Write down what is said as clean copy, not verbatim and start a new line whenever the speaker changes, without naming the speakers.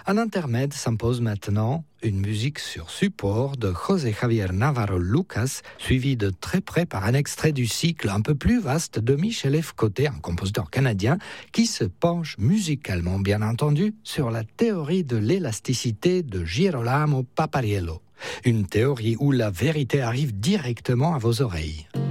Un intermède s'impose maintenant, une musique sur support de José Javier Navarro Lucas, suivi de très près par un extrait du cycle un peu plus vaste de Michel F. Côté, un compositeur canadien, qui se penche musicalement, bien entendu, sur la théorie de l'élasticité de Girolamo Papariello. Une théorie où la vérité arrive directement à vos oreilles.